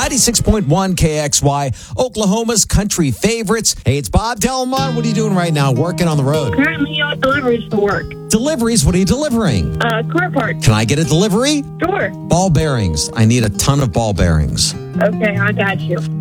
96.1 KXY, Oklahoma's country favorites. Hey, it's Bob Delmont. What are you doing right now? Working on the road? Currently on deliveries for work. Deliveries? What are you delivering? Car parts. Can I get a delivery? Sure. Ball bearings. I need a ton of ball bearings. Okay, I got you.